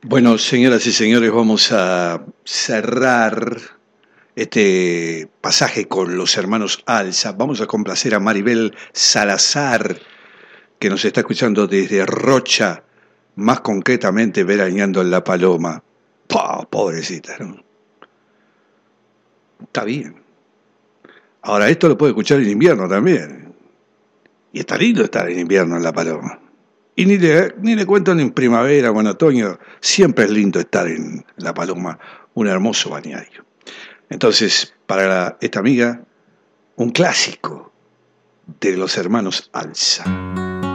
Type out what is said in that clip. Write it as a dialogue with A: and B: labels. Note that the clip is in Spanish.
A: Bueno, señoras y señores, vamos a cerrar este pasaje con los hermanos Alza. Vamos a complacer a Maribel Salazar, que nos está escuchando desde Rocha, más concretamente veraneando en La Paloma. ¡Pah! Pobrecita, ¿no? Está bien. Ahora, esto lo puede escuchar en invierno también. Y está lindo estar en invierno en La Paloma. Y ni le cuento en primavera o en otoño, siempre es lindo estar en La Paloma, un hermoso balneario. Entonces, para esta amiga, un clásico de los hermanos Alza.